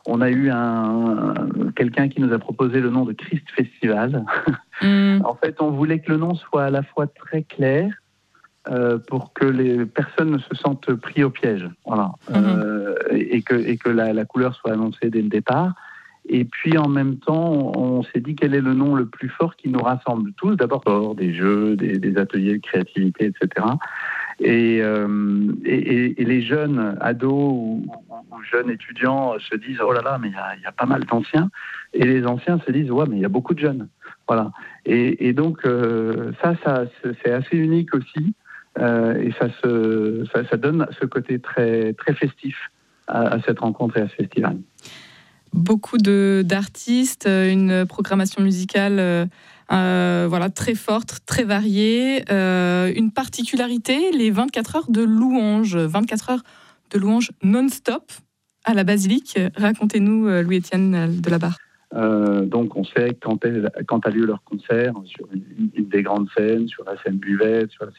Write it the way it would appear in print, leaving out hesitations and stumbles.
On a eu quelqu'un qui nous a proposé le nom de Christ Festival. En fait, on voulait que le nom soit à la fois très clair, pour que les personnes ne se sentent pris au piège, voilà, et que la couleur soit annoncée dès le départ. Et puis en même temps, on s'est dit quel est le nom le plus fort qui nous rassemble tous. D'abord, des jeux, des ateliers de créativité, etc. Et les jeunes ados ou jeunes étudiants se disent oh là là, mais il y a pas mal d'anciens. Et les anciens se disent ouais, mais il y a beaucoup de jeunes. Voilà. Et donc ça c'est assez unique aussi. Et ça donne ce côté très, très festif à cette rencontre et à ce festival. Beaucoup d'artistes, une programmation musicale très forte, très variée. Une particularité, les 24 heures de louanges. 24 heures de louanges non-stop à la Basilique. Racontez-nous, Louis-Étienne Delabarre. Donc on sait quand a lieu leur concert, sur une des grandes scènes, sur la scène Buvette, sur la